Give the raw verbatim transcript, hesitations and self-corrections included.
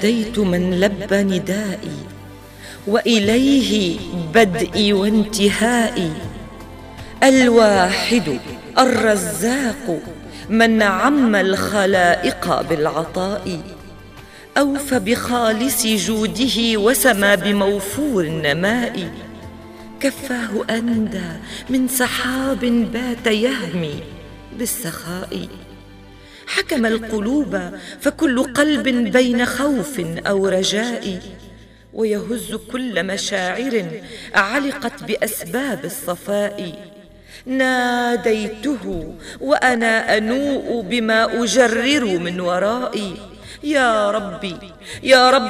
ناديت من لبى ندائي، وإليه بدئي وانتهائي. الواحد الرزاق من عم الخلائق بالعطاء، أوفى بخالص جوده وسمى بموفور النماء. كفاه أندى من سحاب بات يهمي بالسخاء. حكم القلوب فكل قلب بين خوف أو رجاء، ويهز كل مشاعر علقت بأسباب الصفاء. ناديته وأنا أنوء بما أجرر من ورائي. يا ربي يا رب